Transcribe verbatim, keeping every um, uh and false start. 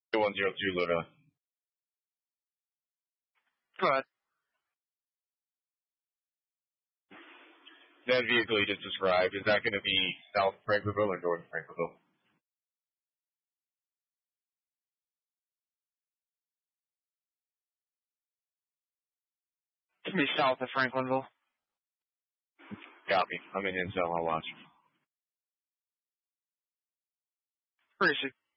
two one zero two, Luna. Go ahead. That vehicle you just described, is that going to be South Franklinville or North Franklinville? It's going to be south of Franklinville. Copy. I'm in Intel. I'll watch. Appreciate it.